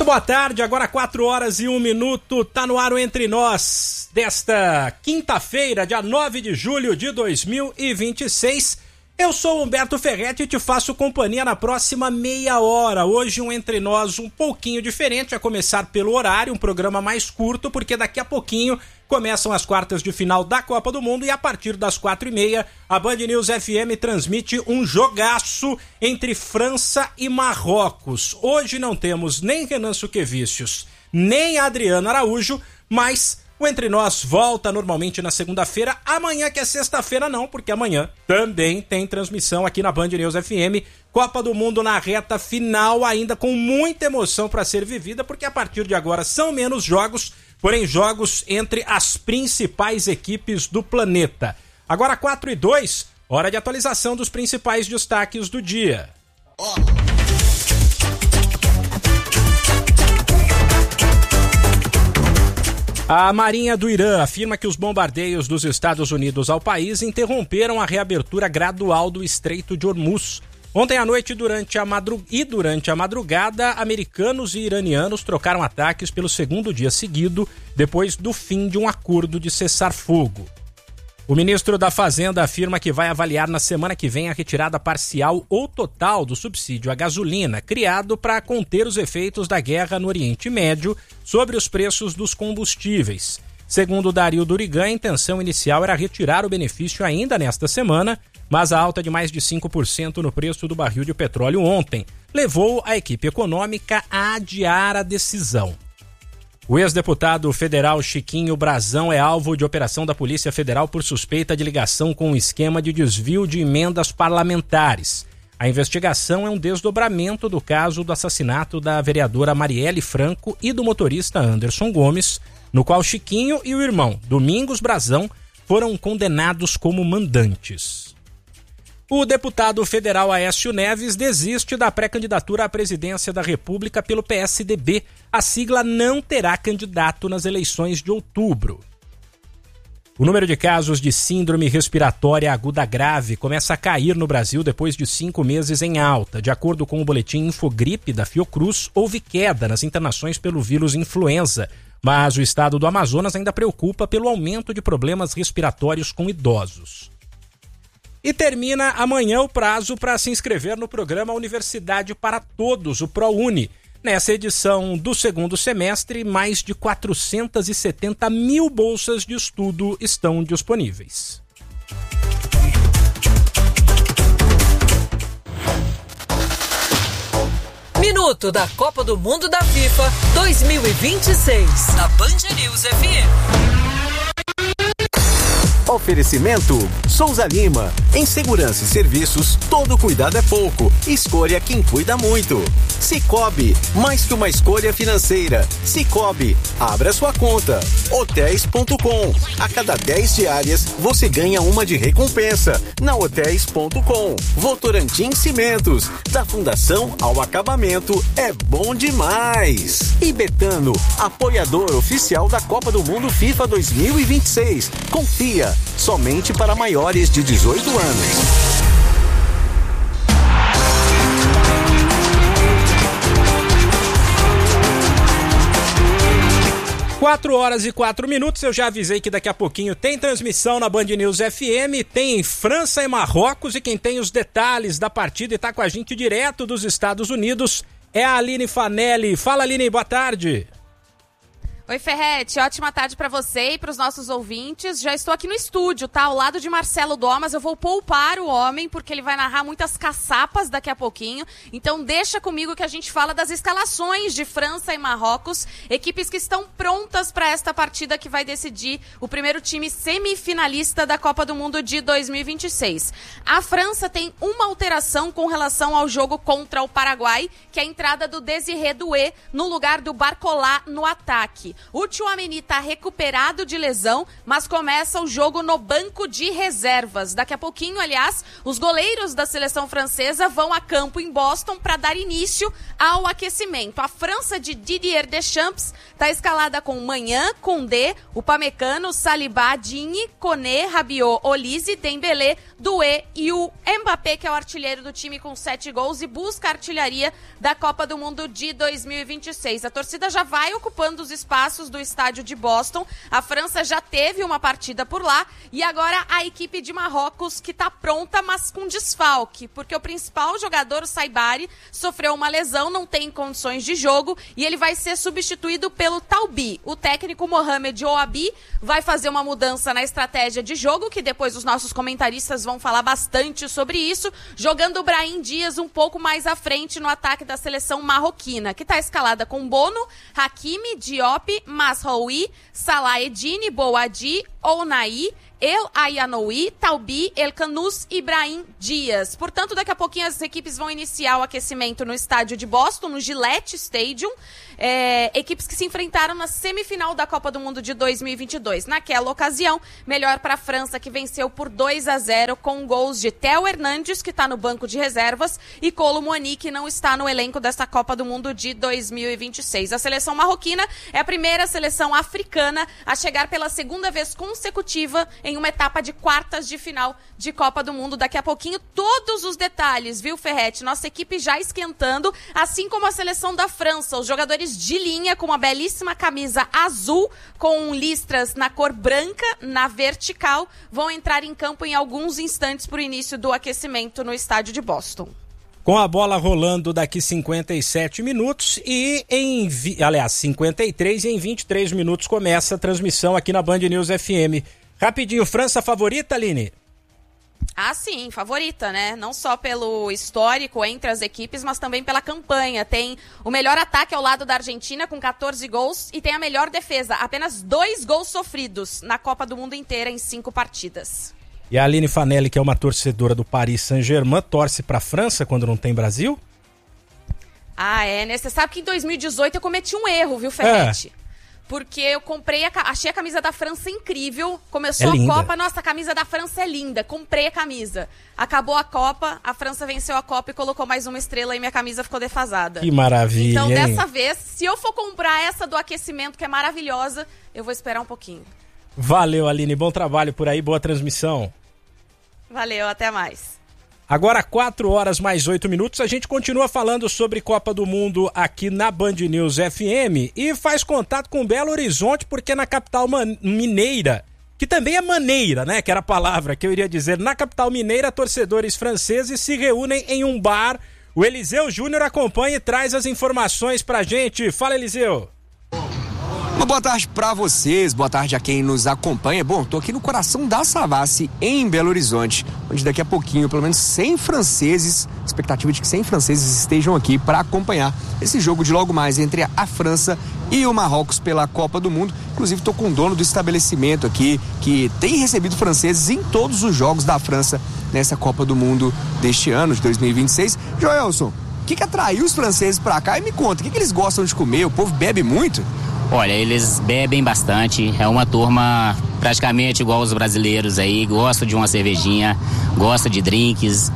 boa tarde, agora 4h01, tá no ar o Entre Nós, desta quinta-feira, dia 9 de julho de 2026. Eu sou Humberto Ferretti e te faço companhia na próxima meia hora. Hoje um Entre Nós um pouquinho diferente, a começar pelo horário, um programa mais curto, porque daqui a pouquinho começam as quartas de final da Copa do Mundo e a partir das 4h30 a Band News FM transmite um jogaço entre França e Marrocos. Hoje não temos nem Renan Suquevicius, nem Adriano Araújo, mas o Entre Nós volta normalmente na segunda-feira. Amanhã, que é sexta-feira, não, porque amanhã também tem transmissão aqui na Band News FM. Copa do Mundo na reta final, ainda com muita emoção para ser vivida, porque a partir de agora são menos jogos, porém jogos entre as principais equipes do planeta. Agora 4h02, hora de atualização dos principais destaques do dia. A Marinha do Irã afirma que os bombardeios dos Estados Unidos ao país interromperam a reabertura gradual do Estreito de Hormuz. Ontem à noite durante a madrugada, americanos e iranianos trocaram ataques pelo segundo dia seguido, depois do fim de um acordo de cessar-fogo. O ministro da Fazenda afirma que vai avaliar na semana que vem a retirada parcial ou total do subsídio à gasolina, criado para conter os efeitos da guerra no Oriente Médio sobre os preços dos combustíveis. Segundo Dario Durigan, a intenção inicial era retirar o benefício ainda nesta semana, mas a alta de mais de 5% no preço do barril de petróleo ontem levou a equipe econômica a adiar a decisão. O ex-deputado federal Chiquinho Brazão é alvo de operação da Polícia Federal por suspeita de ligação com um esquema de desvio de emendas parlamentares. A investigação é um desdobramento do caso do assassinato da vereadora Marielle Franco e do motorista Anderson Gomes, no qual Chiquinho e o irmão Domingos Brazão foram condenados como mandantes. O deputado federal Aécio Neves desiste da pré-candidatura à presidência da República pelo PSDB. A sigla não terá candidato nas eleições de outubro. O número de casos de síndrome respiratória aguda grave começa a cair no Brasil depois de 5 meses em alta. De acordo com o boletim Infogripe da Fiocruz, houve queda nas internações pelo vírus influenza, mas o estado do Amazonas ainda preocupa pelo aumento de problemas respiratórios com idosos. E termina amanhã o prazo para se inscrever no programa Universidade para Todos, o ProUni. Nessa edição do segundo semestre, mais de 470 mil bolsas de estudo estão disponíveis. Minuto da Copa do Mundo da FIFA 2026, na Band News FM. Oferecimento Souza Lima. Em segurança e serviços, todo cuidado é pouco. Escolha quem cuida muito. Cicobi, mais que uma escolha financeira. Cicobi, abra sua conta. Hotéis.com. A cada 10 diárias, você ganha uma de recompensa. Na Hotéis.com. Votorantim Cimentos. Da fundação ao acabamento, é bom demais. E Betano, apoiador oficial da Copa do Mundo FIFA 2026. Confia. Somente para maiores de 18 anos. 4h04, eu já avisei que daqui a pouquinho tem transmissão na Band News FM, tem França e Marrocos, e quem tem os detalhes da partida e tá com a gente direto dos Estados Unidos é a Aline Fanelli. Fala, Aline, boa tarde. Oi, Ferretti, ótima tarde pra você e pros nossos ouvintes. Já estou aqui no estúdio, tá? Ao lado de Marcelo Domas. Eu vou poupar o homem, porque ele vai narrar muitas caçapas daqui a pouquinho. Então deixa comigo que a gente fala das escalações de França e Marrocos, equipes que estão prontas para esta partida que vai decidir o primeiro time semifinalista da Copa do Mundo de 2026. A França tem uma alteração com relação ao jogo contra o Paraguai, que é a entrada do Désiré Doué no lugar do Barcola no ataque. O Tchouaméni tá recuperado de lesão, mas começa o jogo no banco de reservas. Daqui a pouquinho, aliás, os goleiros da seleção francesa vão a campo em Boston para dar início ao aquecimento. A França de Didier Deschamps está escalada com Maignan, Koundé, Upamecano, Saliba, Digne, Koné, Rabiot, Olise, Dembélé, Doué e o Mbappé, que é o artilheiro do time com 7 gols e busca a artilharia da Copa do Mundo de 2026. A torcida já vai ocupando os espaços do estádio de Boston. A França já teve uma partida por lá e agora a equipe de Marrocos que está pronta, mas com desfalque, porque o principal jogador, o Saibari, sofreu uma lesão, não tem condições de jogo e ele vai ser substituído pelo Taubi. O técnico Mohamed Ouabi vai fazer uma mudança na estratégia de jogo, que depois os nossos comentaristas vão falar bastante sobre isso, jogando o Brahim Dias um pouco mais à frente no ataque da seleção marroquina, que está escalada com Bono, Hakimi, Diop, Mazraoui, Salah Eddine, Boadi, Ounahi, El Ayanoui, Taubi, El Kanous e Brahim Dias. Portanto, daqui a pouquinho as equipes vão iniciar o aquecimento no estádio de Boston, no Gillette Stadium. Equipes que se enfrentaram na semifinal da Copa do Mundo de 2022. Naquela ocasião, melhor para a França, que venceu por 2-0 com gols de Theo Hernandes, que está no banco de reservas, e Kolo Muani, que não está no elenco desta Copa do Mundo de 2026. A seleção marroquina é a primeira seleção africana a chegar pela segunda vez consecutiva em uma etapa de quartas de final de Copa do Mundo. Daqui a pouquinho, todos os detalhes, viu, Ferretti? Nossa equipe já esquentando, assim como a seleção da França. Os jogadores de linha com uma belíssima camisa azul, com listras na cor branca, na vertical, vão entrar em campo em alguns instantes para o início do aquecimento no estádio de Boston. Com a bola rolando daqui 57 minutos e 53 e em 23 minutos começa a transmissão aqui na Band News FM. Rapidinho, França favorita, Aline? Ah, sim, favorita, né? Não só pelo histórico entre as equipes, mas também pela campanha. Tem o melhor ataque ao lado da Argentina, com 14 gols, e tem a melhor defesa, apenas 2 gols sofridos na Copa do Mundo inteira em 5 partidas. E a Aline Fanelli, que é uma torcedora do Paris Saint-Germain, torce pra França quando não tem Brasil? Ah, né? Você sabe que em 2018 eu cometi um erro, viu, Ferretti? Porque eu comprei, achei a camisa da França incrível, começou a Copa, nossa, a camisa da França é linda, comprei a camisa. Acabou a Copa, a França venceu a Copa e colocou mais uma estrela e minha camisa ficou defasada. Que maravilha, então, hein? dessa vez, se eu for comprar essa do aquecimento, que é maravilhosa, eu vou esperar um pouquinho. Valeu, Aline, bom trabalho por aí, boa transmissão. Valeu, até mais. Agora 4 horas mais 8 minutos, a gente continua falando sobre Copa do Mundo aqui na Band News FM e faz contato com Belo Horizonte, porque na capital mineira, que também é maneira, né, que era a palavra que eu iria dizer, na capital mineira, torcedores franceses se reúnem em um bar. O Eliseu Júnior acompanha e traz as informações pra gente. Fala, Eliseu. Uma boa tarde para vocês, boa tarde a quem nos acompanha. Bom, tô aqui no coração da Savassi, em Belo Horizonte, onde daqui a pouquinho, pelo menos 100 franceses, expectativa de que 100 franceses estejam aqui para acompanhar esse jogo de logo mais entre a França e o Marrocos pela Copa do Mundo. Inclusive, tô com o dono do estabelecimento aqui, que tem recebido franceses em todos os jogos da França nessa Copa do Mundo deste ano, de 2026. Joelson, o que atraiu os franceses para cá? E me conta, o que eles gostam de comer? O povo bebe muito? Olha, eles bebem bastante, é uma turma praticamente igual os brasileiros aí, gosta de uma cervejinha, gosta de drinks,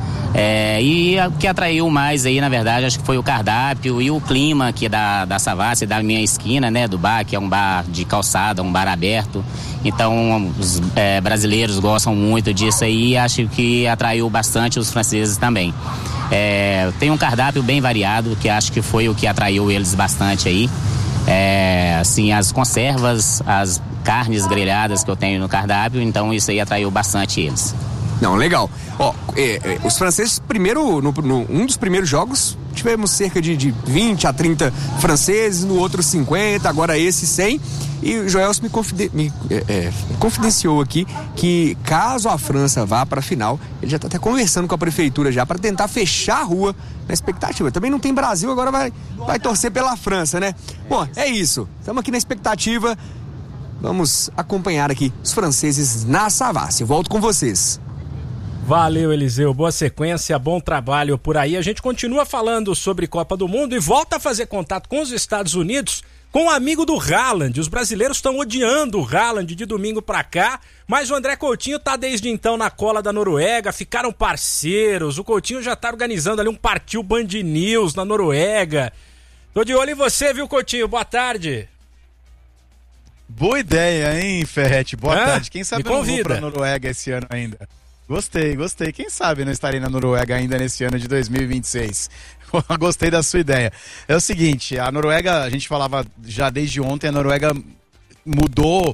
e o que atraiu mais aí, na verdade, acho que foi o cardápio e o clima aqui da Savassi, da minha esquina, né, do bar, que é um bar de calçada, um bar aberto, então os brasileiros gostam muito disso aí e acho que atraiu bastante os franceses também. Tem um cardápio bem variado, que acho que foi o que atraiu eles bastante aí. Assim, as conservas, as carnes grelhadas que eu tenho no cardápio, então isso aí atraiu bastante eles. Não, legal. Os franceses, primeiro, um dos primeiros jogos, tivemos cerca de 20 a 30 franceses, no outro 50, agora esse 100. E o Joelson me confidenciou aqui que caso a França vá para a final, ele já está até conversando com a prefeitura já para tentar fechar a rua na expectativa. Também não tem Brasil, agora vai torcer pela França, né? Bom, é isso. Estamos aqui na expectativa. Vamos acompanhar aqui os franceses na Savassi. Eu volto com vocês. Valeu, Eliseu. Boa sequência, bom trabalho por aí. A gente continua falando sobre Copa do Mundo e volta a fazer contato com os Estados Unidos com o amigo do Haaland. Os brasileiros estão odiando o Haaland de domingo pra cá, mas o André Coutinho tá desde então na cola da Noruega, ficaram parceiros. O Coutinho já tá organizando ali um Partiu Band News na Noruega. Tô de olho em você, viu, Coutinho? Boa tarde. Boa ideia, hein, Ferretti? Boa tarde. Quem sabe eu não vou pra Noruega esse ano ainda. Gostei. Quem sabe não estarei na Noruega ainda nesse ano de 2026. Gostei da sua ideia. É o seguinte, a Noruega, a gente falava já desde ontem, a Noruega mudou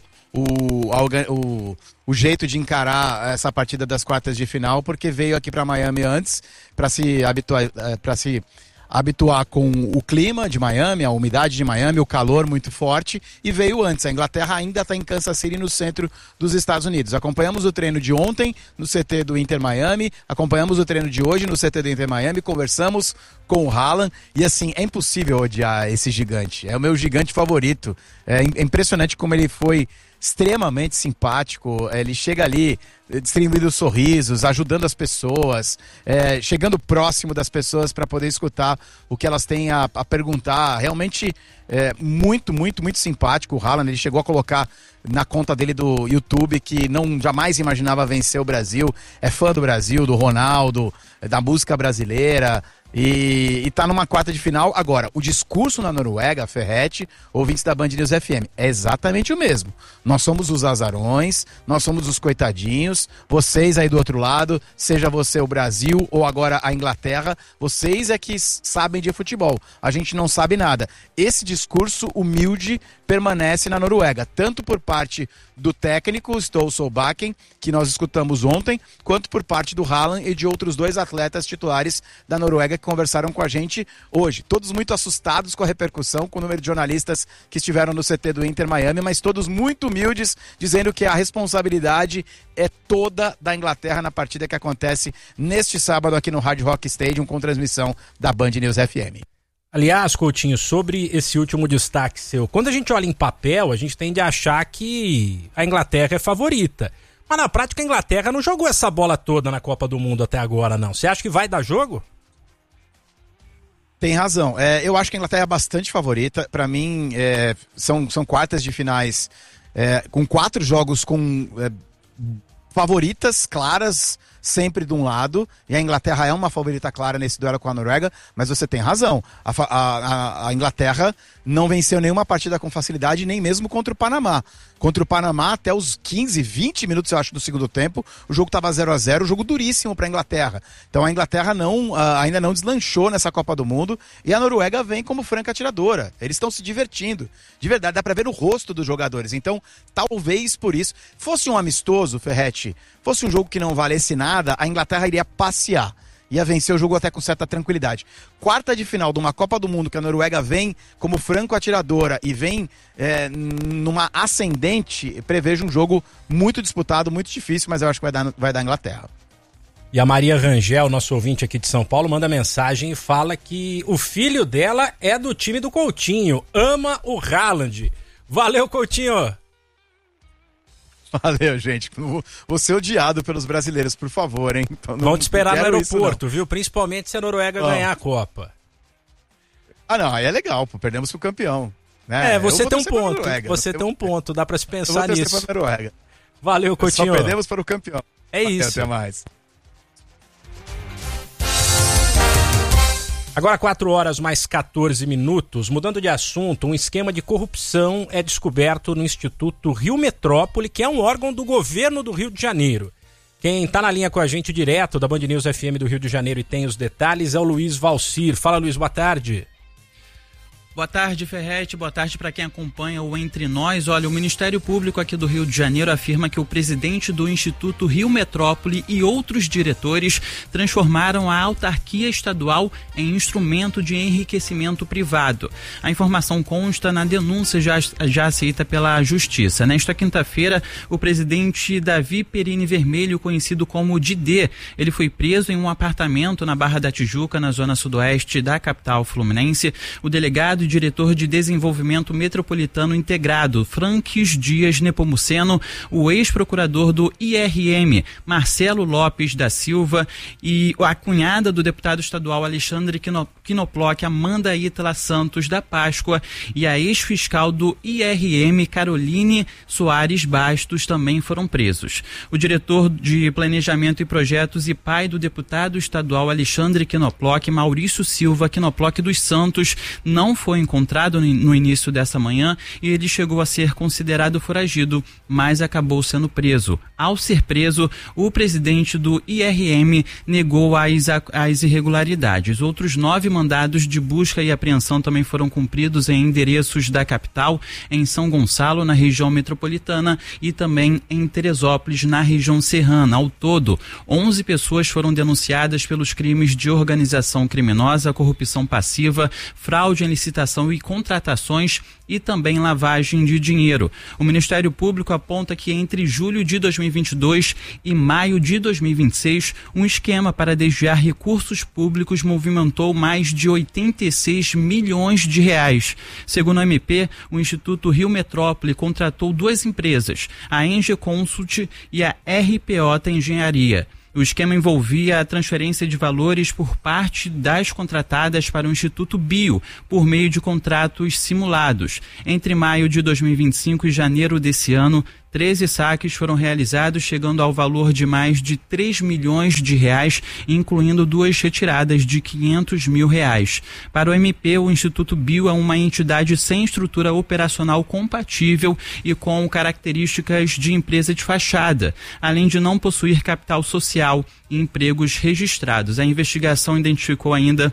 o jeito de encarar essa partida das quartas de final, porque veio aqui para Miami antes para se habituar com o clima de Miami, a umidade de Miami, o calor muito forte, e veio antes. A Inglaterra ainda está em Kansas City, no centro dos Estados Unidos. Acompanhamos o treino de ontem no CT do Inter Miami, acompanhamos o treino de hoje no CT do Inter Miami, conversamos com o Haaland, e assim, é impossível odiar esse gigante. É o meu gigante favorito. É impressionante como ele foi extremamente simpático, ele chega ali distribuindo sorrisos, ajudando as pessoas, chegando próximo das pessoas para poder escutar o que elas têm a perguntar. Realmente muito simpático o Haaland. Ele chegou a colocar na conta dele do YouTube que não jamais imaginava vencer o Brasil, é fã do Brasil, do Ronaldo, da música brasileira, e tá numa quarta de final. Agora, o discurso na Noruega, Ferretti, ouvintes da Band News FM, é exatamente o mesmo. Nós somos os azarões, nós somos os coitadinhos, vocês aí do outro lado, seja você o Brasil ou agora a Inglaterra, vocês é que sabem de futebol, a gente não sabe nada. Esse discurso humilde permanece na Noruega, tanto por parte do técnico Ståle Solbakken, que nós escutamos ontem, quanto por parte do Haaland e de outros dois atletas titulares da Noruega que conversaram com a gente hoje. Todos muito assustados com a repercussão, com o número de jornalistas que estiveram no CT do Inter Miami, mas todos muito humildes, dizendo que a responsabilidade é toda da Inglaterra na partida que acontece neste sábado aqui no Hard Rock Stadium, com transmissão da Band News FM. Aliás, Coutinho, sobre esse último destaque seu, quando a gente olha em papel, a gente tende a achar que a Inglaterra é favorita. Mas na prática a Inglaterra não jogou essa bola toda na Copa do Mundo até agora, não. Você acha que vai dar jogo? Tem razão. Eu acho que a Inglaterra é bastante favorita. Para mim, são quartas de finais com 4 jogos com favoritas claras, sempre de um lado, e a Inglaterra é uma favorita clara nesse duelo com a Noruega, mas você tem razão, a Inglaterra não venceu nenhuma partida com facilidade, nem mesmo contra o Panamá. Contra o Panamá, até os 15, 20 minutos, eu acho, do segundo tempo, o jogo estava 0-0, jogo duríssimo para a Inglaterra. Então a Inglaterra ainda não deslanchou nessa Copa do Mundo, e a Noruega vem como franca atiradora. Eles estão se divertindo. De verdade, dá para ver o rosto dos jogadores. Então, talvez por isso, fosse um amistoso, Ferretti, fosse um jogo que não valesse nada, a Inglaterra iria passear. Ia vencer o jogo até com certa tranquilidade. Quarta de final de uma Copa do Mundo que a Noruega vem como franco-atiradora e vem numa ascendente, prevejo um jogo muito disputado, muito difícil, mas eu acho que vai dar Inglaterra. E a Maria Rangel, nosso ouvinte aqui de São Paulo, manda mensagem e fala que o filho dela é do time do Coutinho, ama o Haaland. Valeu, Coutinho! Valeu, gente. Vou ser odiado pelos brasileiros, por favor, hein? Então, vão te esperar no aeroporto, viu? Principalmente se a Noruega ganhar a Copa. Não, aí é legal, pô. Perdemos pro campeão. Né? Você tem um ponto. Você tem um ponto, dá pra se pensar nisso. Pra Noruega. Valeu, Coutinho. Só perdemos para o campeão. É isso. Até mais. Agora 4 horas mais 14 minutos, mudando de assunto, um esquema de corrupção é descoberto no Instituto Rio Metrópole, que é um órgão do governo do Rio de Janeiro. Quem está na linha com a gente direto da Band News FM do Rio de Janeiro e tem os detalhes é o Luiz Valcir. Fala, Luiz, boa tarde. Boa tarde, Ferretti. Boa tarde para quem acompanha o Entre Nós. Olha, o Ministério Público aqui do Rio de Janeiro afirma que o presidente do Instituto Rio Metrópole e outros diretores transformaram a autarquia estadual em instrumento de enriquecimento privado. A informação consta na denúncia já aceita pela Justiça. Nesta quinta-feira, o presidente Davi Perini Vermelho, conhecido como Didê, ele foi preso em um apartamento na Barra da Tijuca, na zona sudoeste da capital fluminense. O delegado do diretor de Desenvolvimento Metropolitano Integrado, Franques Dias Nepomuceno, o ex-procurador do IRM, Marcelo Lopes da Silva, e a cunhada do deputado estadual Alexandre Knoploch, Amanda Ítala Santos da Páscoa, e a ex-fiscal do IRM, Caroline Soares Bastos, também foram presos. O diretor de Planejamento e Projetos e pai do deputado estadual Alexandre Knoploch, Maurício Silva Knoploch dos Santos, não foi encontrado no início dessa manhã e ele chegou a ser considerado foragido, mas acabou sendo preso. Ao ser preso, o presidente do IRM negou as irregularidades. Outros 9 mandados de busca e apreensão também foram cumpridos em endereços da capital, em São Gonçalo, na região metropolitana, e também em Teresópolis, na região serrana. Ao todo, 11 pessoas foram denunciadas pelos crimes de organização criminosa, corrupção passiva, fraude em licitação e contratações e também lavagem de dinheiro. O Ministério Público aponta que entre julho de 2022 e maio de 2026, um esquema para desviar recursos públicos movimentou mais de 86 milhões de reais. Segundo a MP, o Instituto Rio Metrópole contratou 2 empresas, a Enge Consult e a RPO Engenharia. O esquema envolvia a transferência de valores por parte das contratadas para o Instituto Bio, por meio de contratos simulados. Entre maio de 2025 e janeiro desse ano, 13 saques foram realizados, chegando ao valor de mais de 3 milhões de reais, incluindo 2 retiradas de 500 mil reais. Para o MP, o Instituto Bio é uma entidade sem estrutura operacional compatível e com características de empresa de fachada, além de não possuir capital social e empregos registrados. A investigação identificou ainda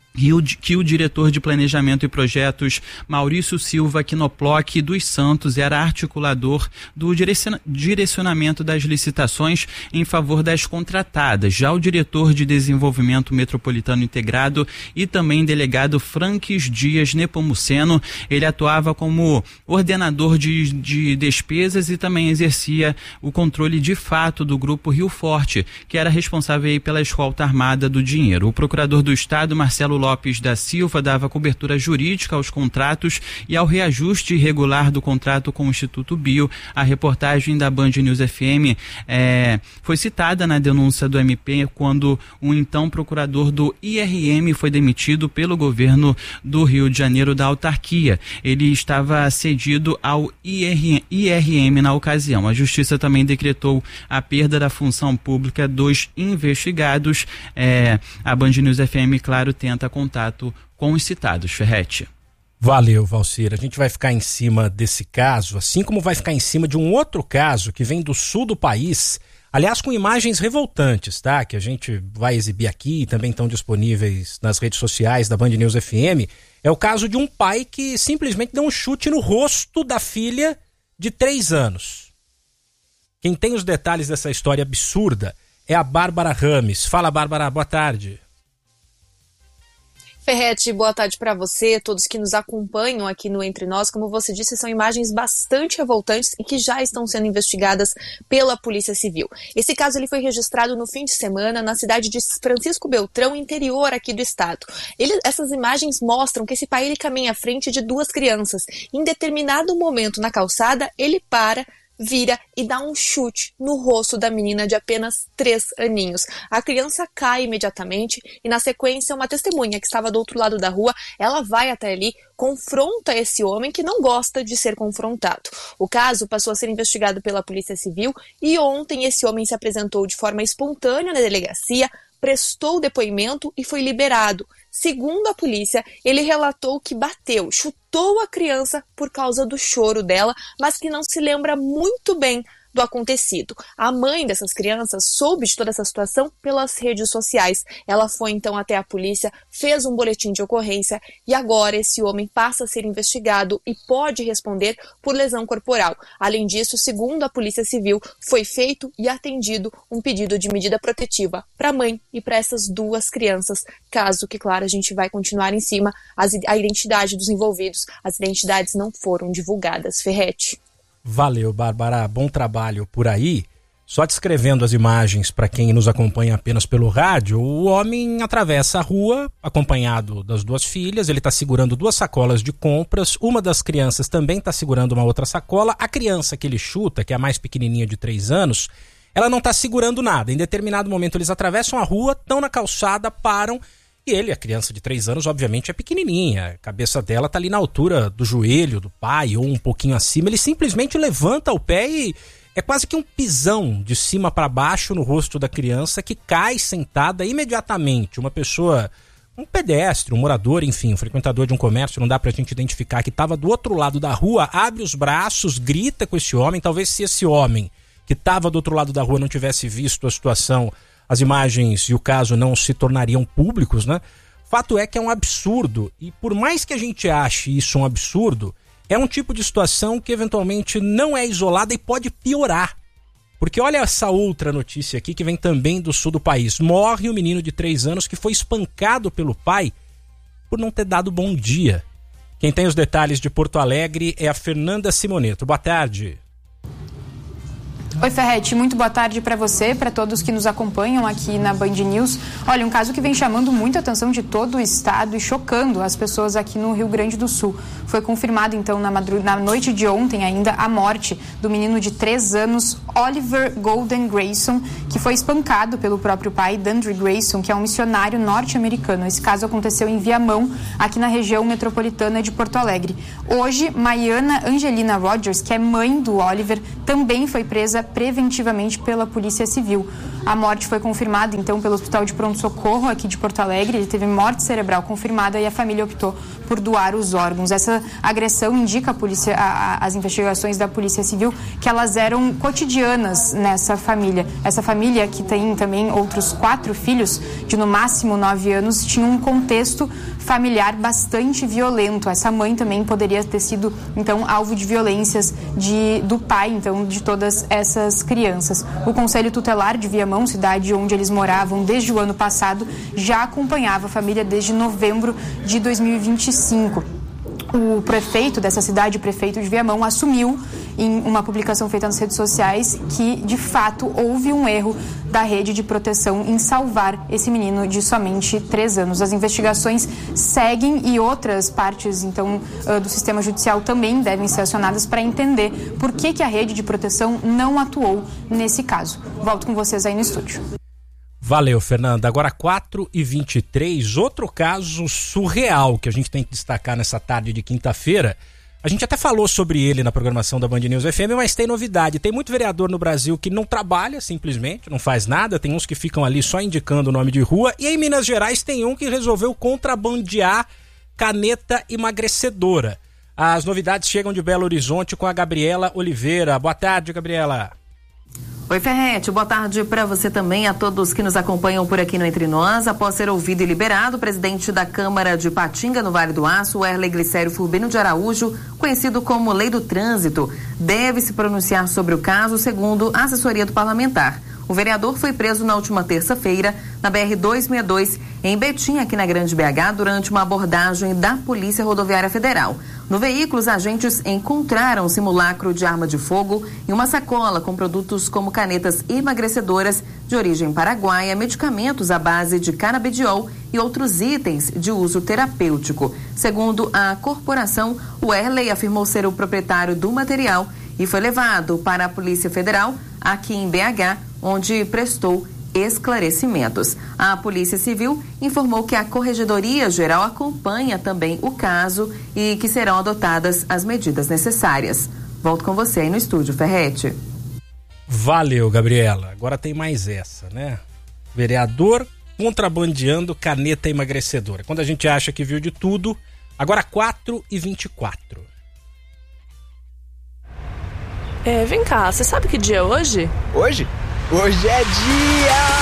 que o diretor de Planejamento e Projetos, Maurício Silva Knoploch dos Santos, era articulador do direcionamento das licitações em favor das contratadas. Já o diretor de Desenvolvimento Metropolitano Integrado e também delegado Franques Dias Nepomuceno, ele atuava como ordenador de despesas e também exercia o controle de fato do Grupo Rio Forte, que era responsável aí pela escolta armada do dinheiro. O procurador do Estado, Marcelo Lopes da Silva, dava cobertura jurídica aos contratos e ao reajuste irregular do contrato com o Instituto Bio. A reportagem da Band News FM foi citada na denúncia do MP quando o então procurador do IRM foi demitido pelo governo do Rio de Janeiro da autarquia. Ele estava cedido ao IRM na ocasião. A Justiça também decretou a perda da função pública dos investigados. A Band News FM, claro, tenta contato com os citados. Ferretti. Valeu, Valcir. A gente vai ficar em cima desse caso, assim como vai ficar em cima de um outro caso que vem do sul do país, aliás, com imagens revoltantes, tá? Que a gente vai exibir aqui e também estão disponíveis nas redes sociais da Band News FM. É o caso de um pai que simplesmente deu um chute no rosto da filha de 3 anos. Quem tem os detalhes dessa história absurda é a Bárbara Rames. Fala, Bárbara, boa tarde. Ferretti, boa tarde para você, todos que nos acompanham aqui no Entre Nós. Como você disse, são imagens bastante revoltantes e que já estão sendo investigadas pela Polícia Civil. Esse caso ele foi registrado no fim de semana na cidade de Francisco Beltrão, interior aqui do estado. Essas imagens mostram que esse pai ele caminha à frente de 2 crianças. Em determinado momento na calçada, ele para, vira e dá um chute no rosto da menina de apenas 3 aninhos. A criança cai imediatamente e, na sequência, uma testemunha que estava do outro lado da rua, ela vai até ali, confronta esse homem que não gosta de ser confrontado. O caso passou a ser investigado pela Polícia Civil e ontem esse homem se apresentou de forma espontânea na delegacia, prestou depoimento e foi liberado. Segundo a polícia, ele relatou que bateu, chutou a criança por causa do choro dela, mas que não se lembra muito bem do acontecido. A mãe dessas crianças soube de toda essa situação pelas redes sociais. Ela foi então até a polícia, fez um boletim de ocorrência e agora esse homem passa a ser investigado e pode responder por lesão corporal. Além disso, segundo a Polícia Civil, foi feito e atendido um pedido de medida protetiva para a mãe e para essas 2 crianças, caso que, claro, a gente vai continuar em cima, a identidade dos envolvidos, as identidades não foram divulgadas. Ferretti. Valeu, Bárbara. Bom trabalho por aí. Só descrevendo as imagens para quem nos acompanha apenas pelo rádio, o homem atravessa a rua acompanhado das 2 filhas, ele está segurando 2 sacolas de compras, uma das crianças também está segurando uma outra sacola, a criança que ele chuta, que é a mais pequenininha de 3 anos, ela não está segurando nada. Em determinado momento eles atravessam a rua, estão na calçada, param e ele, a criança de 3 anos, obviamente é pequenininha, a cabeça dela está ali na altura do joelho do pai ou um pouquinho acima, ele simplesmente levanta o pé e é quase que um pisão de cima para baixo no rosto da criança que cai sentada imediatamente. Uma pessoa, um pedestre, um morador, enfim, um frequentador de um comércio, não dá pra gente identificar, que estava do outro lado da rua, abre os braços, grita com esse homem. Talvez se esse homem que estava do outro lado da rua não tivesse visto a situação, as imagens e o caso não se tornariam públicos, né? Fato é que é um absurdo. E por mais que a gente ache isso um absurdo, é um tipo de situação que eventualmente não é isolada e pode piorar. Porque olha essa outra notícia aqui que vem também do sul do país. Morre um menino de 3 anos que foi espancado pelo pai por não ter dado bom dia. Quem tem os detalhes de Porto Alegre é a Fernanda Simoneto. Boa tarde. Oi, Ferretti, muito boa tarde para você, para todos que nos acompanham aqui na Band News. Olha, um caso que vem chamando muita atenção de todo o estado e chocando as pessoas aqui no Rio Grande do Sul. Foi confirmado, então, na noite de ontem ainda, a morte do menino de 3 anos, Oliver Golden Grayson, que foi espancado pelo próprio pai, Dandre Grayson, que é um missionário norte-americano. Esse caso aconteceu em Viamão, aqui na região metropolitana de Porto Alegre. Hoje, Maiana Angelina Rogers, que é mãe do Oliver, também foi presa preventivamente pela Polícia Civil. A morte foi confirmada, então, pelo Hospital de Pronto-Socorro aqui de Porto Alegre. Ele teve morte cerebral confirmada e a família optou por doar os órgãos. Essa agressão indica as investigações da Polícia Civil que elas eram cotidianas nessa família. Essa família, que tem também outros 4 filhos de no máximo 9 anos, tinha um contexto familiar bastante violento. Essa mãe também poderia ter sido, então, alvo de violências do pai, então, de todas essas crianças. O Conselho Tutelar de Viamão, cidade onde eles moravam desde o ano passado, já acompanhava a família desde novembro de 2025. O prefeito dessa cidade, o prefeito de Viamão, assumiu em uma publicação feita nas redes sociais que, de fato, houve um erro da rede de proteção em salvar esse menino de somente 3 anos. As investigações seguem e outras partes, então, do sistema judicial também devem ser acionadas para entender por que a rede de proteção não atuou nesse caso. Volto com vocês aí no estúdio. Valeu, Fernanda. Agora 4h23, outro caso surreal que a gente tem que destacar nessa tarde de quinta-feira. A gente até falou sobre ele na programação da Band News FM, mas tem novidade. Tem muito vereador no Brasil que não trabalha simplesmente, não faz nada. Tem uns que ficam ali só indicando o nome de rua. E em Minas Gerais tem um que resolveu contrabandear caneta emagrecedora. As novidades chegam de Belo Horizonte com a Gabriela Oliveira. Boa tarde, Gabriela. Oi, Ferretti, boa tarde para você também, a todos que nos acompanham por aqui no Entre Nós. Após ser ouvido e liberado, o presidente da Câmara de Patinga, no Vale do Aço, Erle Glicério Furbino de Araújo, conhecido como Lei do Trânsito, deve se pronunciar sobre o caso, segundo a assessoria do parlamentar. O vereador foi preso na última terça-feira na BR-262, em Betim, aqui na Grande BH, durante uma abordagem da Polícia Rodoviária Federal. No veículo, os agentes encontraram um simulacro de arma de fogo e uma sacola com produtos como canetas emagrecedoras de origem paraguaia, medicamentos à base de canabidiol e outros itens de uso terapêutico. Segundo a corporação, o Erley afirmou ser o proprietário do material e foi levado para a Polícia Federal, aqui em BH, onde prestou esclarecimentos. A Polícia Civil informou que a Corregedoria Geral acompanha também o caso e que serão adotadas as medidas necessárias. Volto com você aí no estúdio, Ferretti. Valeu, Gabriela. Agora tem mais essa, né? Vereador contrabandeando caneta emagrecedora. Quando a gente acha que viu de tudo, agora 4h24. Vem cá, você sabe que dia é hoje? Hoje? Hoje é dia...